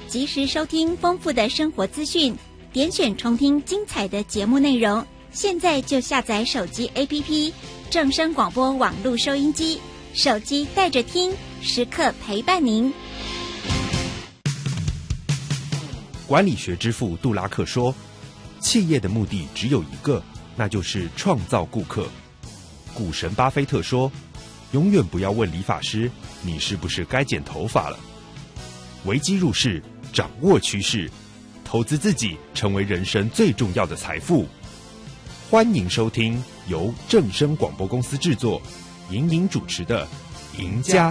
及时收听丰富的生活资讯，点选重听精彩的节目内容。现在就下载手机 APP 正声广播网络收音机，手机带着听，时刻陪伴您。 管理学之父杜拉克说，企业的目的只有一个，那就是创造顾客。股神巴菲特说，永远不要问理发师你是不是该剪头发了。危机入市，掌握趋势，投资自己成为人生最重要的财富。欢迎收听由正声广播公司制作、莹莹主持的《赢家